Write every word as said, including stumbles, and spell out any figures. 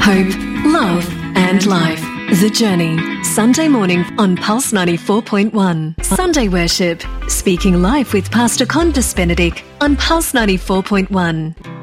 hope, love and life. The Journey, Sunday morning on Pulse ninety-four point one. Sunday Worship, speaking life with Pastor Condis Benedict on Pulse ninety-four point one.